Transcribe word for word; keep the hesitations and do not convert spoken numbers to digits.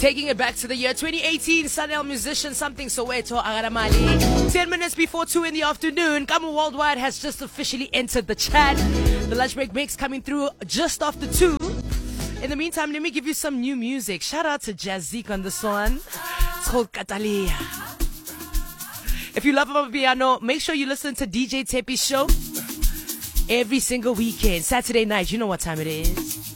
Taking it back to the year twenty eighteen, Sanel musician Something Soweto Agaramali. Ten minutes before two in the afternoon, Kamu Worldwide has just officially entered the chat. The lunch break mix coming through just after two. In the meantime, let me give you some new music. Shout out to Jazzik on this one. It's called Catalia. If you love Amapiano, make sure you listen to D J Tepi's show every single weekend. Saturday night, you know what time it is.